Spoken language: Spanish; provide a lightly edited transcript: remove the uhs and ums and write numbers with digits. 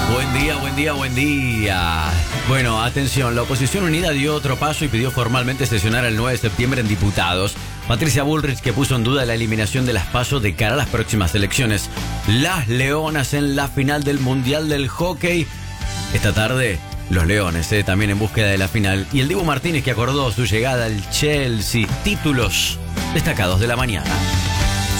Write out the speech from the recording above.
Buen día, buen día, buen día. Bueno, atención, la oposición unida dio otro paso y pidió formalmente sesionar el 9 de septiembre en diputados. Patricia Bullrich, que puso en duda la eliminación de las PASO de cara a las próximas elecciones. Las Leonas en la final del Mundial del Hockey. Esta tarde, los Leones, también en búsqueda de la final. Y el Dibu Martínez, que acordó su llegada al Chelsea. Títulos destacados de la mañana.